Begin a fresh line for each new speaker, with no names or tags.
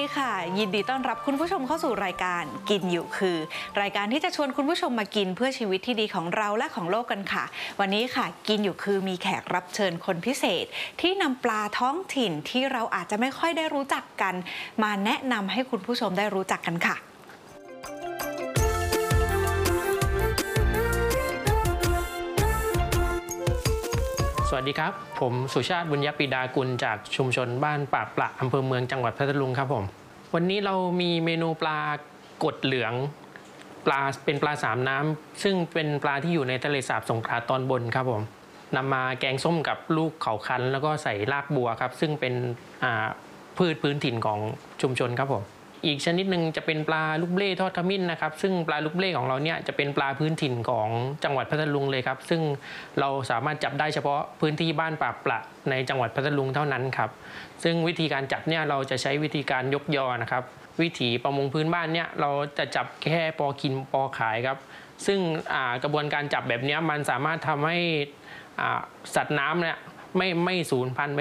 ดีค่ะยินดีต้อนรับคุณผู้ชมเข้าสู่รายการกินอยู่คือรายการที่จะชวนคุณผู้ชมมากินเพื่อชีวิตที่ดีของเราและของโลกกันค่ะวันนี้ค่ะกินอยู่คือมีแขกรับเชิญคนพิเศษที่นำปลาท้องถิ่นที่เราอาจจะไม่ค่อยได้รู้จักกันมาแนะนำให้คุณผู้ชมได้รู้จักกันค่ะ
สวัสดีครับผมสุชาติบุญยปิดากุลจากชุมชนบ้านปากปละอำเภอเมืองจังหวัดพัทลุงครับผมวันนี้เรามีเมนูปลากดเหลืองเป็นปลาสามน้ำซึ่งเป็นปลาที่อยู่ในทะเลสาบสงขลาตอนบนครับผมนำมาแกงส้มกับลูกเขาคั้นแล้วก็ใส่รากบัวครับซึ่งเป็นพืชพื้นถิ่นของชุมชนครับผมอีกชนิดหนึ่งจะเป็นปลาลูกเล่ทอดขมิ้นนะครับซึ่งปลาลูกเล่ของเราเนี่ยจะเป็นปลาพื้นถิ่นของจังหวัดพัทลุงเลยครับซึ่งเราสามารถจับได้เฉพาะพื้นที่บ้านปากปละในจังหวัดพัทลุงเท่านั้นครับซึ่งวิธีการจับเนี่ยเราจะใช้วิธีการยกยอนะครับวิถีประมงพื้นบ้านเนี่ยเราจะจับแค่ปอกินปอขายครับซึ่งกระบวนการจับแบบนี้มันสามารถทำให้สัตว์น้ำเนี่ยไม่สูญพันธุ์